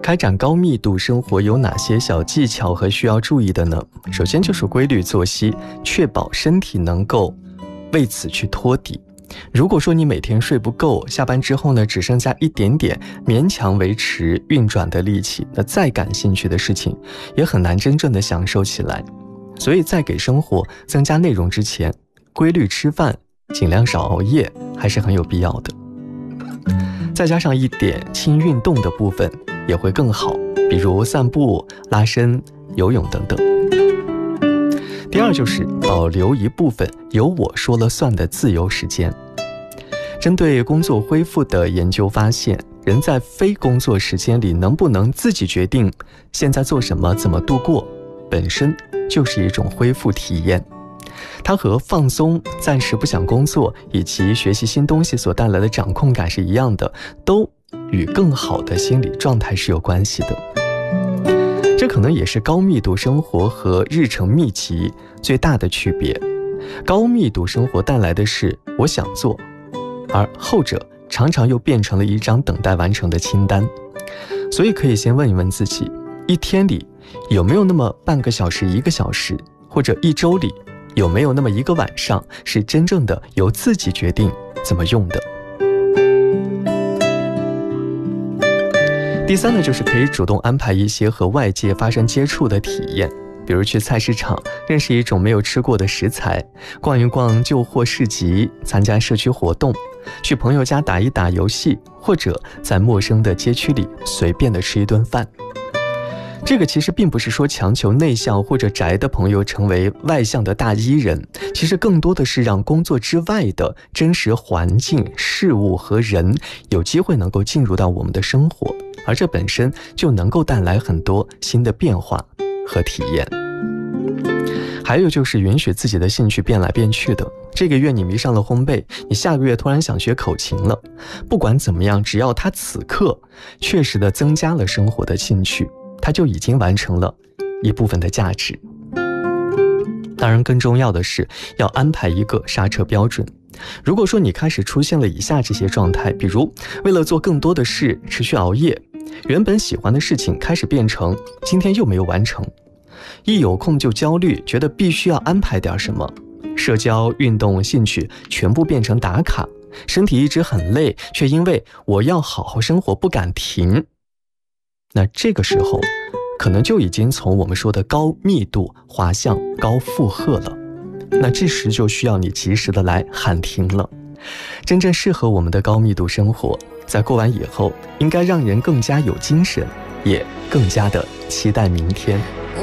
开展高密度生活有哪些小技巧和需要注意的呢？首先就是规律作息，确保身体能够为此去托底。如果说你每天睡不够，下班之后呢，只剩下一点点勉强维持运转的力气，那再感兴趣的事情也很难真正的享受起来。所以在给生活增加内容之前，规律吃饭，尽量少熬夜，还是很有必要的。再加上一点轻运动的部分也会更好，比如散步、拉伸、游泳等等。第二就是保留一部分由我说了算的自由时间。针对工作恢复的研究发现，人在非工作时间里能不能自己决定现在做什么、怎么度过，本身就是一种恢复体验。它和放松、暂时不想工作以及学习新东西所带来的掌控感是一样的，都与更好的心理状态是有关系的。这可能也是高密度生活和日程密集最大的区别。高密度生活带来的是我想做，而后者常常又变成了一张等待完成的清单。所以可以先问一问自己，一天里有没有那么半个小时、1个小时，或者一周里有没有那么1个晚上是真正的由自己决定怎么用的。第三呢，就是可以主动安排一些和外界发生接触的体验，比如去菜市场认识一种没有吃过的食材，逛一逛旧货市集，参加社区活动，去朋友家打一打游戏，或者在陌生的街区里随便的吃一顿饭。这个其实并不是说强求内向或者宅的朋友成为外向的大 E 人，其实更多的是让工作之外的真实环境、事物和人有机会能够进入到我们的生活，而这本身就能够带来很多新的变化和体验。还有就是允许自己的兴趣变来变去的。这个月你迷上了烘焙，你下个月突然想学口琴了，不管怎么样，只要它此刻确实的增加了生活的兴趣，它就已经完成了一部分的价值。当然更重要的是要安排一个刹车标准。如果说你开始出现了以下这些状态，比如为了做更多的事持续熬夜，原本喜欢的事情开始变成今天又没有完成，一有空就焦虑，觉得必须要安排点什么，社交、运动、兴趣全部变成打卡，身体一直很累，却因为我要好好生活不敢停，那这个时候可能就已经从我们说的高密度滑向高负荷了。那这时就需要你及时的来喊停了。真正适合我们的高密度生活，在过完以后应该让人更加有精神，也更加的期待明天。